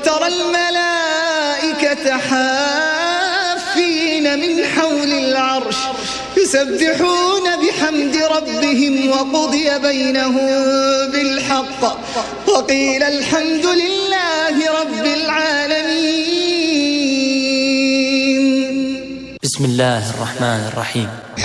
وترى الملائكة حافين من حول العرش يسبحون بحمد ربهم وقضي بينهم بالحق وقيل الحمد لله رب العالمين. بسم الله الرحمن الرحيم.